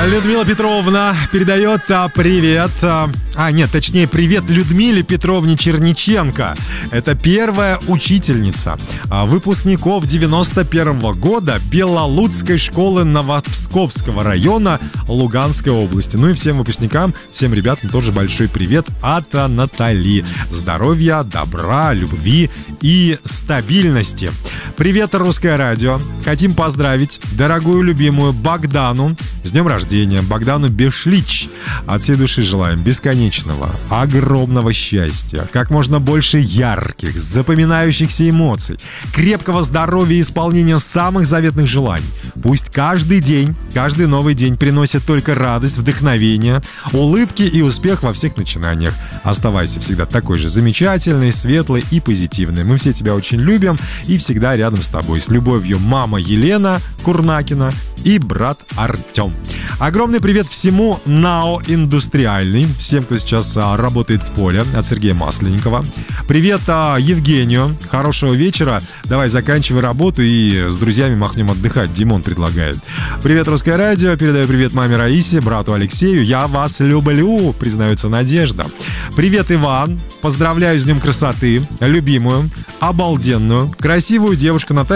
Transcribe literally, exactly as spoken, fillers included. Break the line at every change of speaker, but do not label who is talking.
Людмила Петровна передает а, привет. А, а, нет, точнее, привет Людмиле Петровне Черниченко. Это первая учительница а, выпускников девяносто первого года Белолуцкой школы Новопсковского района Луганской области. Ну и всем выпускникам, всем ребятам тоже большой привет от Натальи. Здоровья, добра, любви и стабильности. Привет, Русское радио. Хотим поздравить дорогую любимую Богдану с днем рождения, Богдану Бешлич. От всей души желаем бесконечного, огромного счастья, как можно больше ярких, запоминающихся эмоций, крепкого здоровья и исполнения самых заветных желаний. Пусть каждый день, каждый новый день приносит только радость, вдохновение, улыбки и успех во всех начинаниях. Оставайся всегда такой же замечательной, светлой и позитивной. Мы все тебя очень любим и всегда рядом с тобой. С любовью, мама Елена Курнакина и брат Артем. Огромный привет всему НАО «Индустриальный», всем, кто сейчас а, работает в поле, от Сергея Масленникова. Привет а, Евгению, хорошего вечера. Давай заканчивай работу и с друзьями махнем отдыхать, Димон предлагает. Привет, Русское радио, передаю привет маме Раисе, брату Алексею. Я вас люблю, признается Надежда. Привет, Иван, поздравляю с Днем красоты, любимую, обалденную, красивую девушку Наталью